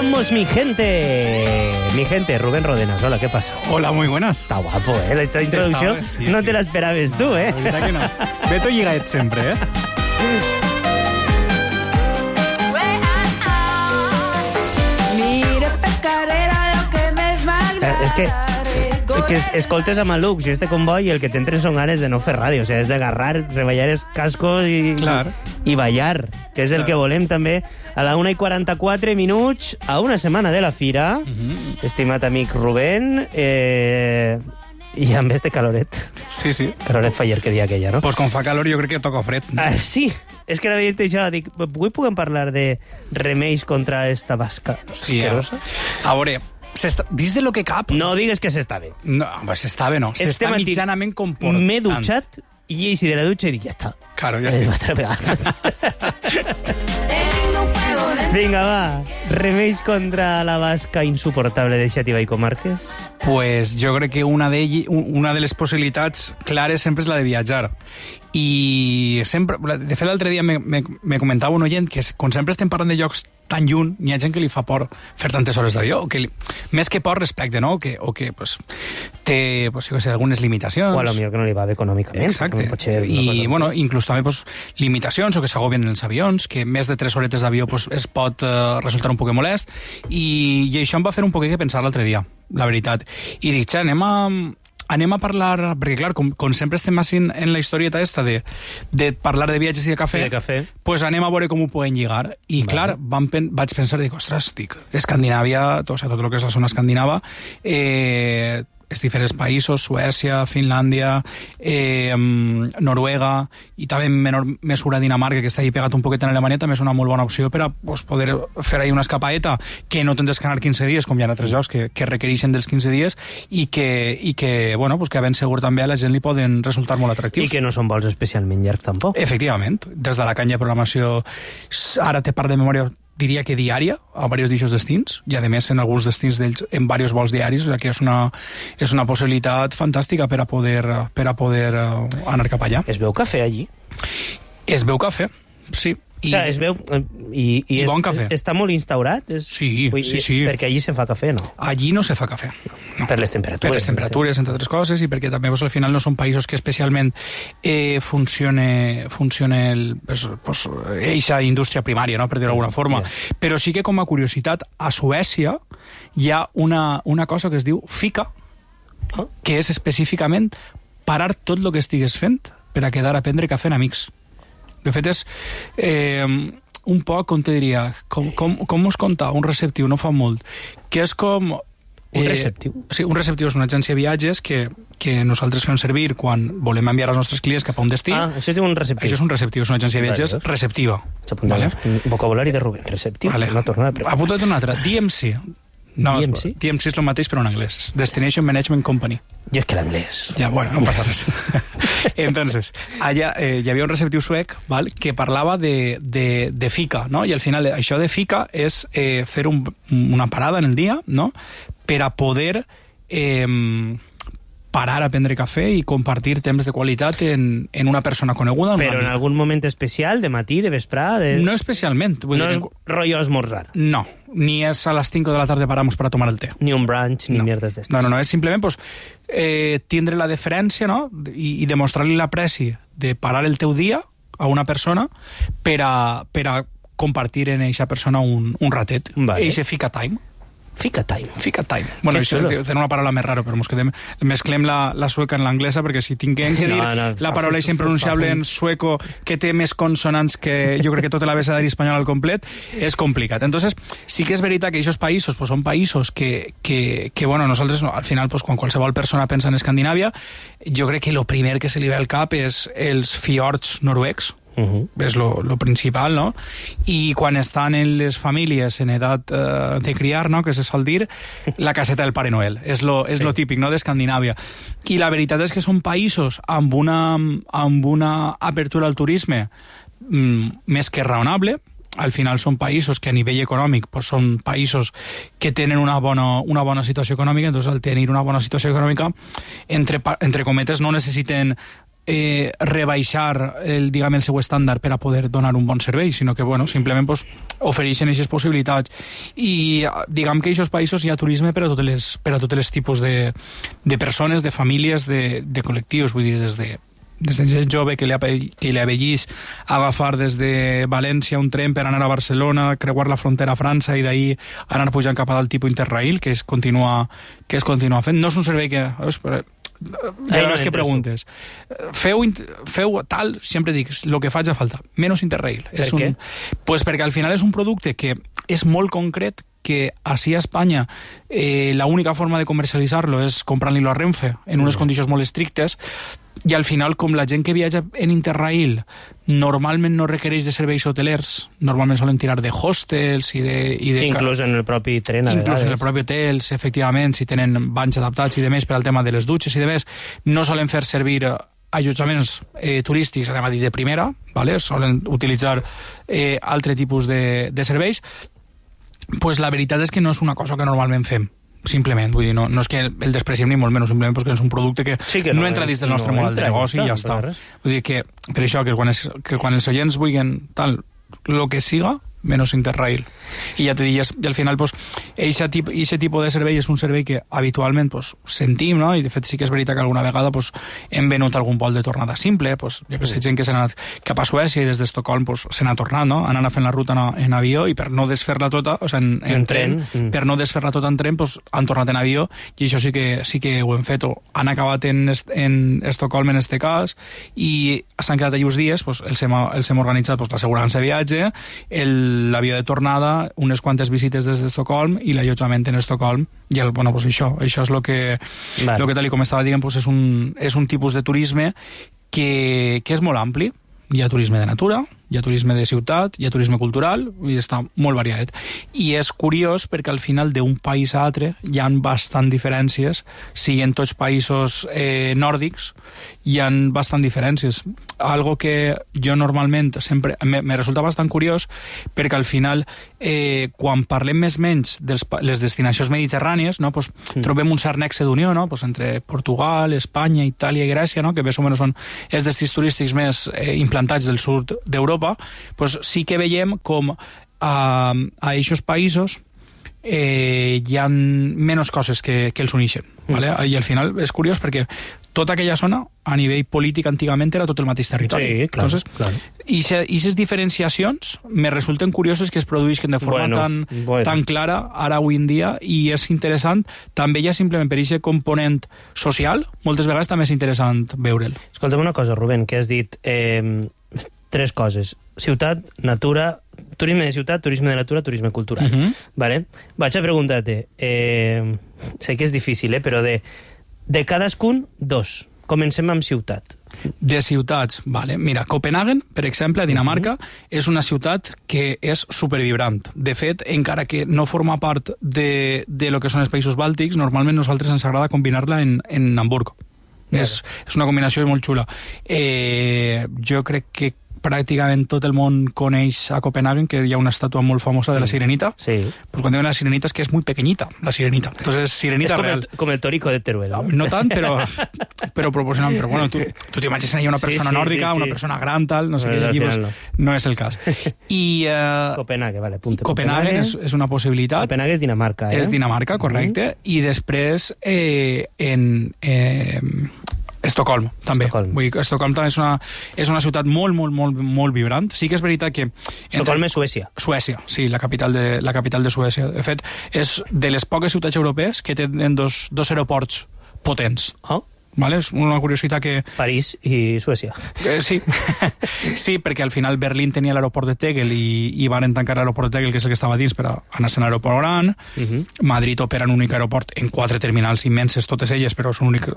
estamos, mi gente? Mi gente, Rubén Rodenas. Hola, ¿qué pasa? Hola, muy buenas. Está guapo, ¿eh? Esta introducción sí, no sí. te la esperabas tú, ¿eh? La veritat que no. Beto lligaet sempre, eh? Mire pecarera lo que més m'agrada. És que escoltes a Malux i este comboi i el que t'entren són ganes de no fer ràdio, o sigui, és d'agarrar, reballar els cascos i ballar, que és el que volem també a la 1:44 minuts, a una setmana de la fira, estimat amic Rubén, i amb este caloret. Sí, sí. Caloret fa ayer que dia aquella, no? Pues com fa calor jo crec que toca fred. Sí, és que ara dir-te això, dic, avui puguem parlar de remeis contra esta basca asquerosa? A veure, dins de lo que cap... No digues que s'està bé. No, pues s'està bé, no. S'està mitjanament comportant. M'he dutxat i he eixit de la dutxa i dic, ja està. Claro, ja està. Vinga, va. Remeis contra la basca insuportable de Xàtiva i comarques? Pues jo crec que una de les possibilitats clares sempre és la de viatjar. I sempre... De fet, l'altre dia me comentava un oient que quan sempre estem parlant de llocs tan lluny, n'hi ha gent que li fa por fer tantes hores d'avió, més que por respecte, no? O que pues, té pues, jo sé, algunes limitacions. O a lo millor que no li va bé econòmicament. Exacte. I, bueno, inclús també pues, limitacions, o que s'agobien els avions, que més de 3 horetes d'avió pues, es pot resultar un poc molest, i això em va fer un poc que pensar l'altre dia, la veritat. I dic, anem a parlar, perquè clar, com sempre estem així en la historieta esta de parlar de viatges i de cafè, pues anem a veure com ho podem lligar. I clar, vaig pensar, dic, ostres, Escandinàvia, tot el que és la zona escandinava, els diferents països, Suècia, Finlàndia, Noruega, i també en menor mesura Dinamarca, que està ahí pegat un poquet en Alemanya, també és una molt bona opció per a poder fer ahí una escapaeta que no tens que anar 15 dies, com hi ha en altres llocs que requereixen dels 15 dies, i que bueno, pues que ben segur també a la gent li poden resultar molt atractius. I que no són vols especialment llargs tampoc. Efectivament. Des de la canya de programació, ara te parlo de memòria, diria que diària, a diversos d'aixòs destins, i a més en alguns destins d'ells en diversos vols diaris, que és una possibilitat fantàstica per a poder anar cap allà. Es veu cafè allí? Es veu cafè, sí. O sigui, es veu... I bon cafè. Està molt instaurat? Sí. Perquè allí se fa cafè, no? Allí no se fa cafè. No. Per les temperatures. Per les temperatures, entre altres coses, i perquè també al final no són països que especialment funcione eixa indústria primària, no? Per dir-ho d'alguna forma. Yeah. Però sí que com a curiositat, a Suècia hi ha una cosa que es diu fika, que és específicament parar tot el que estigues fent per a quedar a prendre cafè en amics. De fet, és un poc, com te diria, com us contava un receptiu no fa molt, que és com... Un receptiu? Sí, un receptiu és una agència de viatges que nosaltres fem servir quan volem enviar els nostres clients cap a un destí. Això és un receptiu. Això és un receptiu, és una agència de viatges receptiva. Vale. Un vocabulari de Rubén, receptiu. Vale. No tornar a preguntar. Apunta't un altre, DMC. No, DMC és el mateix però en anglès. Destination Management Company. Jo és que l'anglès... Ja, bueno, no passa res. Entonces, allà hi havia un receptiu suec, val, que parlava de fika, no? I al final això de fika és fer una parada en el dia, no? Per a poder parar a prendre cafè i compartir temps de qualitat en una persona coneguda. Però en algun moment especial, de matí, de vesprà... No especialment. No és rotllo esmorzar. No, ni és a les 5 de la tarda paramos para tomar el té. Ni un brunch, ni mierdes d'estes. No, és simplement pues, tindre la deferència, no? I demostrar-li l'apreci de parar el teu dia a una persona per a compartir en eixa persona un ratet. Vale. Eixe fika time. Fika time. Bueno, això té una paraula més rara, però mesclem la sueca en l'anglesa, perquè si tinguem que dir la paraula és impronunciable en sueco que té més consonants que jo crec que tota l'abecedari espanyol al complet, és complicat. Entonces, sí que és veritat que aquests països pues, són països que bueno, nosaltres al final, pues, quan qualsevol persona pensa en Escandinàvia, jo crec que el primer que se li ve al cap és els fiords noruecs. És lo principal, no? I quan estan en les famílies en edat de criar, no? Que se sol dir la caseta del Pare Noel, és lo típic, no? D'Escandinàvia. I la veritat és que són països amb una apertura al turisme més que raonable. Al final són països que a nivell econòmic pues, són països que tenen una bona situació econòmica, doncs al tenir una bona situació econòmica, entre cometes, no necessiten rebaixar el seu estàndard per a poder donar un bon servei, sinó que simplement ofereixen aquestes possibilitats. I diguem que en aquests països hi ha turisme per a tots els tipus de persones, de famílies, de col·lectius, vull dir, des de gent jove que li avellís agafar des de València un tren per anar a Barcelona, creuar la frontera a França i d'ahir anar pujant cap a dalt tipus Interrail, que es continua fent. No és un servei que... és que preguntes. Feu tal, sempre dic, el que faig a falta, menys Interrail. Per què? Pues perquè al final és un producte que és molt concret, que així a Espanya la única forma de comercialitzar-lo és comprant-li-lo a Renfe en unes condicions molt estrictes, i al final, com la gent que viatja en Interrail normalment no requereix de serveis hotelers, normalment solen tirar de hostels i de inclús en el propi tren, a vegades. Inclús en el propi hotels, efectivament, si tenen banys adaptats i demés per al tema de les dutxes i demés, no solen fer servir allotjaments turístics, anem a dir, de primera, ¿vale? Solen utilitzar altre tipus de serveis. Pues la veritat és que no és una cosa que normalment fem, simplement. Vull dir, no és que el despreciem ni molt menys, simplement perquè és un producte que no entra dins del nostre model de negoci i ja està. Vull dir que, per això, que quan els oients vulguin tal, el que siga, menys Interrail. I ja te diries, i al final, aquest tipus de servei és un servei que habitualment sentim, no? I de fet sí que és veritat que alguna vegada hem venut algun vol de tornada simple, jo que sé, gent que s'ha anat cap a Suècia i des d'Estocolm se n'ha tornat, no? Han anat fent la ruta en avió i per no desfer-la tota, o sigui, en tren, per no desfer-la tota en tren, han tornat en avió, i això sí que ho hem fet. Han acabat en Estocolm en este cas, i s'han quedat allà uns dies, els hem organitzat l'assegurança de viatge, l'avió de tornada, unes quantes visites des d'Estocolm i l'allotjament en Estocolm, i això és el que tal com estava dient, és un tipus de turisme que és molt ampli. Hi ha turisme de natura, hi ha turisme de ciutat, hi ha turisme cultural, i està molt variat. I és curiós perquè al final d'un país a altre hi ha bastant diferències, siguin tots països nòrdics, hi ha bastant diferències. Algo que jo normalment sempre me resulta bastant curiós, perquè al final quan parlem més o menys de les destinacions mediterrànies, no, trobem un cert nexe d'unió, no, entre Portugal, Espanya, Itàlia i Grècia, no, que més o menys són els destins turístics més implantats del sud d'Europa. Sí que veiem com a aquests països hi ha menys coses que els uneixen. ¿Vale? I al final és curiós perquè tota aquella zona, a nivell polític, antigament era tot el mateix territori. Sí, clar. Entonces, i aquestes diferenciacions me resulten curioses que es produïsquen de forma tan clara ara avui en dia, i és interessant també ja simplement per aquest component social, moltes vegades també és interessant veure'l. Escolta'm una cosa, Rubén, que has dit tres coses: ciutat, natura, turisme de ciutat, turisme de natura, turisme cultural. Vale? Vaig a preguntar-te, sé que és difícil, però de cadascun, dos. Comencem amb ciutat. De ciutats, vale. Mira, Copenhagen, per exemple, a Dinamarca, és una ciutat que és supervibrant. De fet, encara que no forma part de lo que són els països bàltics, normalment nosaltres ens agrada combinar-la en Hamburg. És una combinació molt xula. Jo crec que pràcticament tot el món coneix a Copenhagen, que hi ha una estàtua molt famosa de la Sirenita. Sí. Pues quan diuen la Sirenita és que és muy pequeñita, la Sirenita. Entonces, Sirenita és real. Com el Torico de Teruel. No tant, però proporcionant. Però bueno, tu t'imagines ahí una persona nòrdica, una persona gran, tal, no sé què, allí no és el cas. I Copenhagen, vale, punto. Copenhagen és una possibilitat. Copenhagen és Dinamarca, És Dinamarca, correcte. I després Estocolm, també. Estocolm també és una ciutat molt vibrant. Sí que és veritat que... Estocolm és Suècia. Suècia, sí, la capital de Suècia. De fet, és de les poques ciutats europees que tenen dos aeroports potents. Vale? És una curiositat que... París i Suècia. Sí. Sí, perquè al final Berlín tenia l'aeroport de Tegel i van tancar l'aeroport de Tegel, que és el que estava dins, per anar-se a l'aeroport gran. Madrid opera un únic aeroport en 4 terminals immenses, totes elles, però és un únic,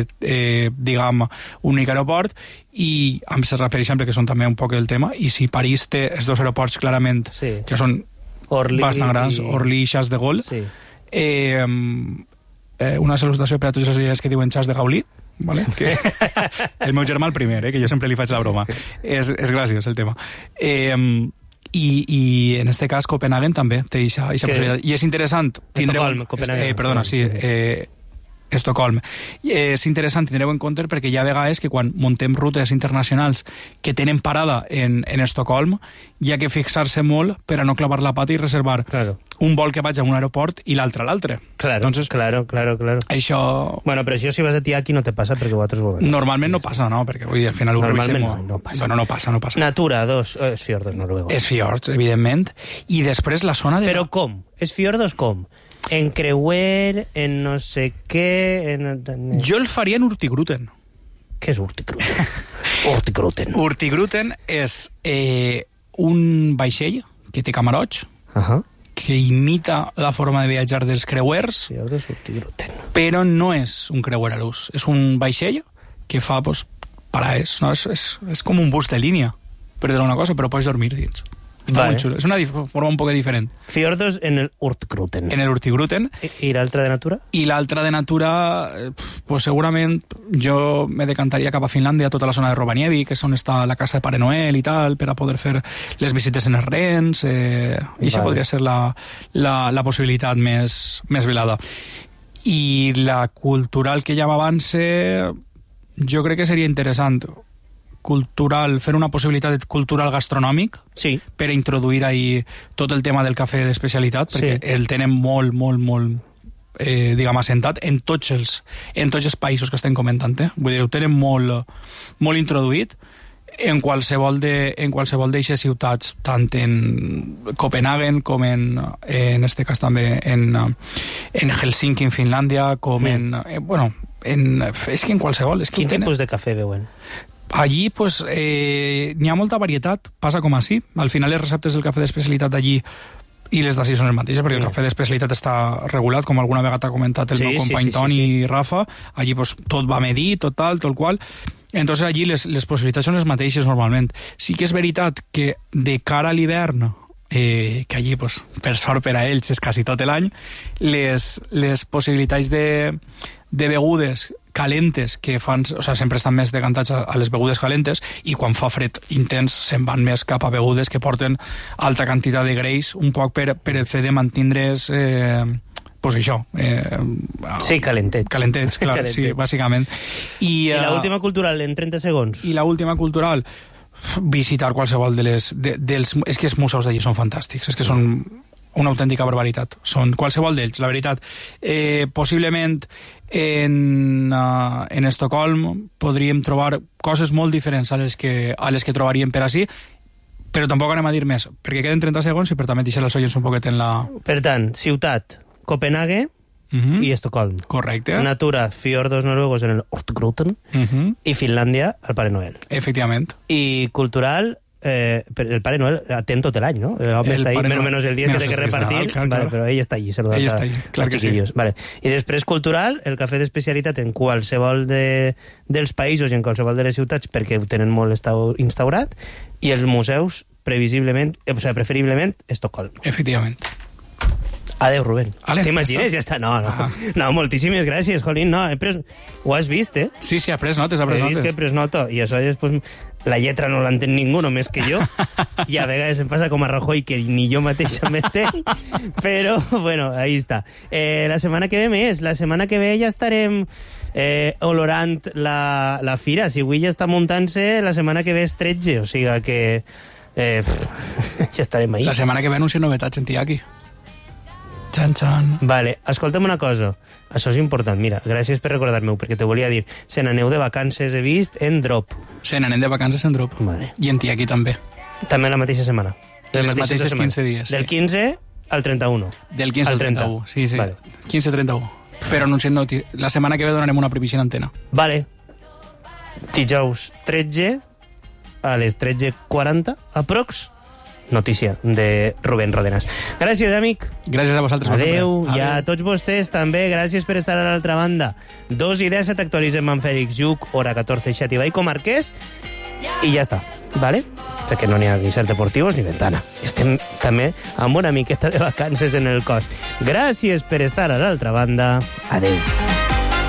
únic aeroport. I Amsterdam, per exemple, que són també un poc el tema. I si París té els dos aeroports clarament, que són bastant grans, Orly i Charles de Gaulle, una salutació per a tots els oients que diuen Charles de Gaulí, vale? Que el meu germà el primer, que jo sempre li faig la broma. És graciós el tema. I en este cas Copenhagen també té aquesta possibilitat. I és interessant tindre... Estocolm, Copenhagen. Perdona, sí. Estocolm. És interessant, tindreu en compte, perquè hi ha vegades que quan muntem rutes internacionals que tenen parada en Estocolm, hi ha que fixar-se molt per a no clavar la pata i reservar un vol que vaig a un aeroport i l'altre a l'altre. Claro, entonces, claro. Això... Bueno, però això si vas a Tiaki no te passa perquè vosaltres ho veus. Normalment no passa, no? Perquè vull dir, al final ho revisem. No passa. Bueno, no passa. Natura, és fiordos noruegos. És fiords, evidentment. I després la zona de... Però com? És fiordos com? En creuer, en no sé què... Jo el faria en Hurtigruten. Què és Hurtigruten? Hurtigruten és un vaixell que té camarots, que imita la forma de viatjar dels creuers, però no és un creuer a l'ús. És un vaixell que fa paraes. No? És com un bus de línia, per dir una cosa, però pots dormir dins. Està molt xulo. És una forma un poc diferent. Fiordos en el Hurtigruten. En el Hurtigruten. I l'altra de natura? I l'altra de natura, pues segurament jo me decantaria cap a Finlàndia, tota la zona de Rovaniemi, que és on està la casa de Pare Noel i tal, per a poder fer les visites en els rens, i això podria ser la possibilitat més velada. I la cultural que ja m'avance, jo crec que seria interessant fer una possibilitat cultural gastronòmic per a introduir ahí tot el tema del cafè d'especialitat, perquè el tenen molt diguem, assentat en tots els països que estem comentant. Vull dir, ho tenen molt introduït en qualsevol d'eixes ciutats, tant en Copenhagen com en este cas també en Helsinki, en Finlàndia, com és que en qualsevol... Quin tipus de cafè veuen? Allí pues, n'hi ha molta varietat, passa com així. Al final les receptes del cafè d'especialitat allí i les d'ací són les mateixes, perquè el cafè d'especialitat està regulat, com alguna vegada ha comentat el meu company Toni i Rafa. Allí pues, tot va medir, tot qual. Entonces allí les possibilitats són les mateixes normalment. Sí que és veritat que de cara a l'hivern, que allí, pues, per sort per a ells, és quasi tot l'any, les possibilitats de begudes calentes que fan, o sigui, sempre estan més decantats a les begudes calentes, i quan fa fred intens se'n van més cap a begudes que porten alta quantitat de greix, un poc per el fet de mantindre's pues això. Calentets. Calentets, clar, calentets. Sí, bàsicament. I l'última cultural, en 30 segons. I l'última cultural, visitar qualsevol dels... És que els museus d'allí són fantàstics, és que són una autèntica barbaritat. Són qualsevol d'ells, la veritat. Possiblement en Estocolm podríem trobar coses molt diferents a les que trobaríem per ací, però tampoc anem a dir més, perquè queden 30 segons i per també deixar els oients un poquet en la... Per tant, ciutat, Copenhague i Estocolm. Correcte. Natura, fiordos noruegos en el Hurtigruten i Finlàndia, el Pare Noel. Efectivament. I cultural... el Pare Noel atén tot l'any, ¿no? El home està ahí, menos el dia que té que repartir, vale, però ell està allí, saludant als chiquillos. Vale. I després cultural, el cafè d'especialitat en qualsevol dels països i en qualsevol de les ciutats, perquè ho tenen molt instaurat, i els museus, preferiblement, Estocolm. Efectivament. Adéu, Rubén. T'imagines? Ja està. No, moltíssimes gràcies, Jolín. No, ho has vist, eh? Sí, he pres notes, He vist que he pres nota. I això després la lletra no l'entén ningú, només que jo. I a vegades em passa com a Rajoy, que ni jo mateixa m'entenc. Però, bueno, ahí està. La setmana que ve més. La setmana que ve ja estarem olorant la fira. Si avui ja està muntant-se, la setmana que ve és 13. O sigui que ja estarem ahí. La setmana que ve anuncien novetats en Tiaki. Xan. Vale, escolta'm una cosa. Això és important, mira, gràcies per recordar-me-ho, perquè te volia dir, se n'aneu de vacances, he vist, en Drop. Se n'anem de vacances en Drop. Vale. I en Tiaki també. També la mateixa setmana. Les mateixes 15 dies. Del 15 al 31. Del 15 al 31, sí. Vale. 15-31. Però anunciem la setmana que ve donarem una previsió en antena. Vale. Dijous 13 a les 13:40 aprox. Notícia de Rubén Rodenas. Gràcies, amic. Gràcies a vosaltres. Adéu. I a tots vostès també, gràcies per estar a l'altra banda. 2:10 t'actualitzem amb Fèlix Lluc, hora 14, Xativa i Comarquès, i ja està, vale? Perquè no n'hi ha ni cert deportivos ni ventana. Estem també amb una miqueta de vacances en el cos. Gràcies per estar a l'altra banda. Adéu.